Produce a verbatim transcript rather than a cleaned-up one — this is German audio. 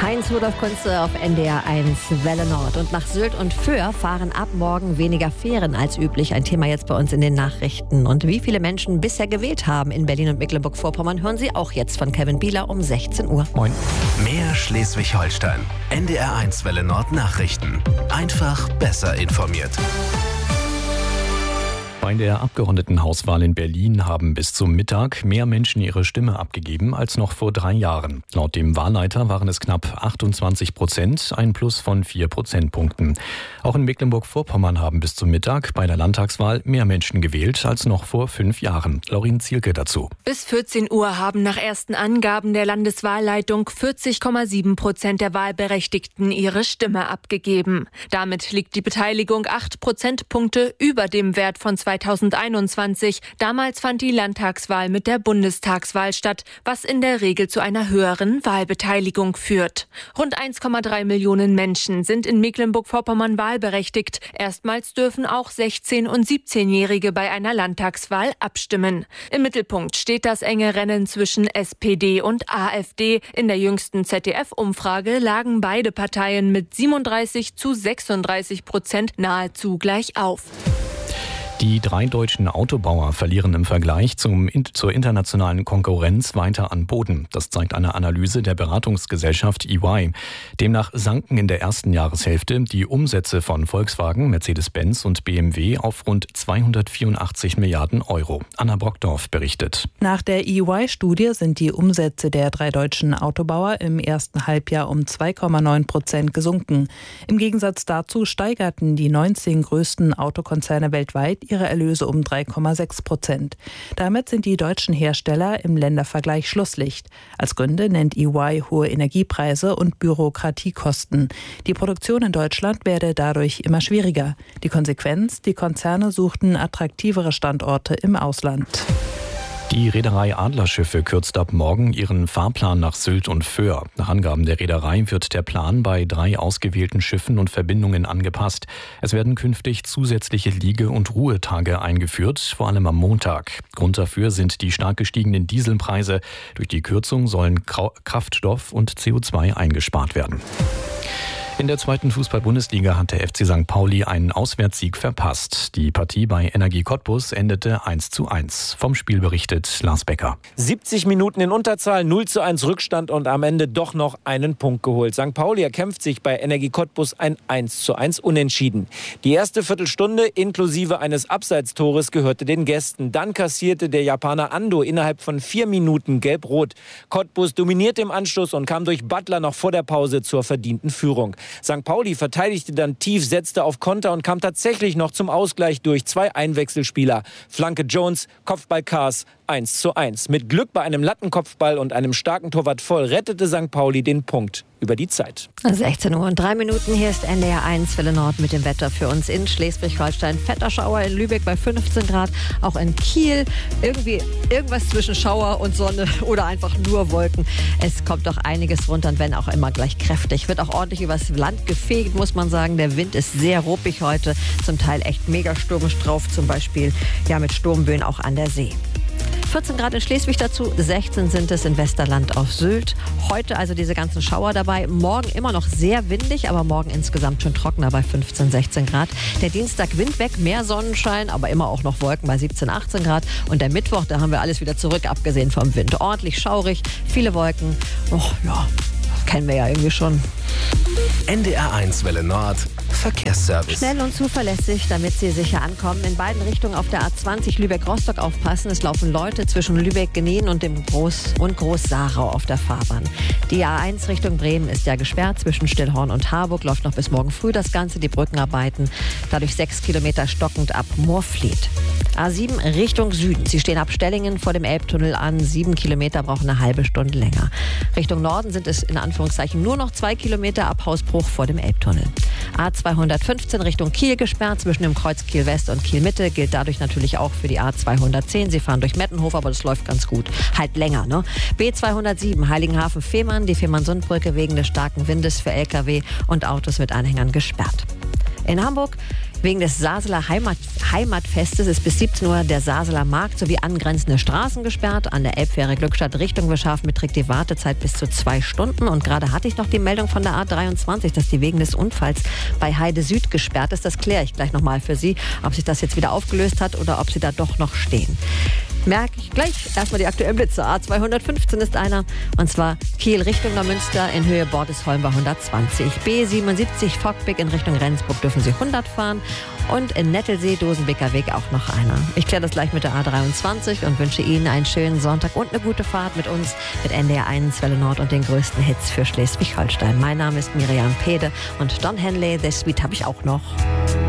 Heinz Rudolf Kunze auf N D R eins Welle Nord. Und nach Sylt und Föhr fahren ab morgen weniger Fähren als üblich. Ein Thema jetzt bei uns in den Nachrichten. Und wie viele Menschen bisher gewählt haben in Berlin und Mecklenburg-Vorpommern, hören Sie auch jetzt von Kevin Bieler um sechzehn Uhr. Moin. Mehr Schleswig-Holstein. N D R eins Welle Nord Nachrichten. Einfach besser informiert. Bei der Abgeordnetenhauswahl in Berlin haben bis zum Mittag mehr Menschen ihre Stimme abgegeben als noch vor drei Jahren. Laut dem Wahlleiter waren es knapp achtundzwanzig Prozent, ein Plus von vier Prozentpunkten. Auch in Mecklenburg-Vorpommern haben bis zum Mittag bei der Landtagswahl mehr Menschen gewählt als noch vor fünf Jahren. Laurin Zielke dazu. Bis vierzehn Uhr haben nach ersten Angaben der Landeswahlleitung vierzig Komma sieben Prozent der Wahlberechtigten ihre Stimme abgegeben. Damit liegt die Beteiligung acht Prozentpunkte über dem Wert von zweitausendeinundzwanzig. Damals fand die Landtagswahl mit der Bundestagswahl statt, was in der Regel zu einer höheren Wahlbeteiligung führt. Rund eins Komma drei Millionen Menschen sind in Mecklenburg-Vorpommern wahlberechtigt. Erstmals dürfen auch sechzehn- und siebzehnjährige bei einer Landtagswahl abstimmen. Im Mittelpunkt steht das enge Rennen zwischen S P D und AfD. In der jüngsten Z D F-Umfrage lagen beide Parteien mit siebenunddreißig zu sechsunddreißig Prozent nahezu gleich auf. Die drei deutschen Autobauer verlieren im Vergleich zum, zur internationalen Konkurrenz weiter an Boden. Das zeigt eine Analyse der Beratungsgesellschaft E Y. Demnach sanken in der ersten Jahreshälfte die Umsätze von Volkswagen, Mercedes-Benz und B M W auf rund zweihundertvierundachtzig Milliarden Euro. Anna Brockdorf berichtet. Nach der E Y-Studie sind die Umsätze der drei deutschen Autobauer im ersten Halbjahr um zwei Komma neun Prozent gesunken. Im Gegensatz dazu steigerten die neunzehn größten Autokonzerne weltweit ihre Erlöse um drei Komma sechs Prozent. Damit sind die deutschen Hersteller im Ländervergleich Schlusslicht. Als Gründe nennt E Y hohe Energiepreise und Bürokratiekosten. Die Produktion in Deutschland werde dadurch immer schwieriger. Die Konsequenz: Die Konzerne suchten attraktivere Standorte im Ausland. Die Reederei Adlerschiffe kürzt ab morgen ihren Fahrplan nach Sylt und Föhr. Nach Angaben der Reederei wird der Plan bei drei ausgewählten Schiffen und Verbindungen angepasst. Es werden künftig zusätzliche Liege- und Ruhetage eingeführt, vor allem am Montag. Grund dafür sind die stark gestiegenen Dieselpreise. Durch die Kürzung sollen Kraftstoff und C O zwei eingespart werden. In der zweiten Fußball-Bundesliga hat der F C Sankt Pauli einen Auswärtssieg verpasst. Die Partie bei Energie Cottbus endete eins zu eins. Vom Spiel berichtet Lars Becker. siebzig Minuten in Unterzahl, null zu eins Rückstand und am Ende doch noch einen Punkt geholt. Sankt Pauli erkämpft sich bei Energie Cottbus ein eins zu eins Unentschieden. Die erste Viertelstunde inklusive eines Abseitstores gehörte den Gästen. Dann kassierte der Japaner Ando innerhalb von vier Minuten gelb-rot. Cottbus dominierte im Anschluss und kam durch Butler noch vor der Pause zur verdienten Führung. Sankt Pauli verteidigte dann tief, setzte auf Konter und kam tatsächlich noch zum Ausgleich durch zwei Einwechselspieler. Flanke Jones, Kopfball Kaas, eins zu eins. Mit Glück bei einem Lattenkopfball und einem starken Torwart Voll rettete Sankt Pauli den Punkt über die Zeit. sechzehn Uhr und drei Minuten, hier ist N D R eins Welle Nord mit dem Wetter für uns in Schleswig-Holstein. Fetter Schauer in Lübeck bei fünfzehn Grad, auch in Kiel irgendwie irgendwas zwischen Schauer und Sonne oder einfach nur Wolken. Es kommt doch einiges runter und wenn auch immer gleich kräftig. Wird auch ordentlich übers Land gefegt, muss man sagen. Der Wind ist sehr ruppig heute, zum Teil echt mega stürmisch drauf, zum Beispiel ja mit Sturmböen auch an der See. vierzehn Grad in Schleswig dazu, sechzehn sind es in Westerland auf Sylt. Heute also diese ganzen Schauer dabei. Morgen immer noch sehr windig, aber morgen insgesamt schon trockener bei fünfzehn, sechzehn Grad. Der Dienstag Wind weg, mehr Sonnenschein, aber immer auch noch Wolken bei siebzehn, achtzehn Grad. Und der Mittwoch, da haben wir alles wieder zurück, abgesehen vom Wind. Ordentlich schaurig, viele Wolken. Och ja, kennen wir ja irgendwie schon. N D R eins Welle Nord Verkehrsservice. Schnell und zuverlässig, damit Sie sicher ankommen. In beiden Richtungen auf der A zwanzig Lübeck-Rostock aufpassen. Es laufen Leute zwischen Lübeck-Genien und dem Groß- und Groß-Sarau auf der Fahrbahn. Die A eins Richtung Bremen ist ja gesperrt. Zwischen Stillhorn und Harburg läuft noch bis morgen früh das Ganze. Die Brückenarbeiten dadurch sechs Kilometer stockend ab Moorfleet. A sieben Richtung Süden. Sie stehen ab Stellingen vor dem Elbtunnel an. Sieben Kilometer brauchen eine halbe Stunde länger. Richtung Norden sind es in Anführungszeichen nur noch zwei Kilometer ab Hausbruch vor dem Elbtunnel. A zweihundertfünfzehn Richtung Kiel gesperrt. Zwischen dem Kreuz Kiel West und Kiel Mitte gilt dadurch natürlich auch für die A zweihundertzehn. Sie fahren durch Mettenhof, aber das läuft ganz gut. Halt länger, ne? B zweihundertsieben Heiligenhafen-Fehmarn. Die Fehmarn-Sundbrücke wegen des starken Windes für L K W und Autos mit Anhängern gesperrt. In Hamburg Wegen des Saseler Heimat, Heimatfestes ist bis siebzehn Uhr der Saseler Markt sowie angrenzende Straßen gesperrt. An der Elbfähre Glückstadt Richtung Wischhafen beträgt die Wartezeit bis zu zwei Stunden. Und gerade hatte ich noch die Meldung von der A dreiundzwanzig, dass die wegen des Unfalls bei Heide Süd gesperrt ist. Das kläre ich gleich nochmal für Sie, ob sich das jetzt wieder aufgelöst hat oder ob Sie da doch noch stehen. Merke ich gleich. Erstmal die aktuellen Blitze. A zweihundertfünfzehn ist einer, und zwar Kiel Richtung Neumünster in Höhe Bordesholm bei hundertzwanzig. B siebenundsiebzig Fockbeck in Richtung Rendsburg dürfen Sie hundert fahren. Und in Nettelsee, Dosenbeker Weg auch noch einer. Ich kläre das gleich mit der A dreiundzwanzig und wünsche Ihnen einen schönen Sonntag und eine gute Fahrt mit uns, mit N D R eins Welle Nord und den größten Hits für Schleswig-Holstein. Mein Name ist Miriam Pede und Don Henley, The Sweet habe ich auch noch.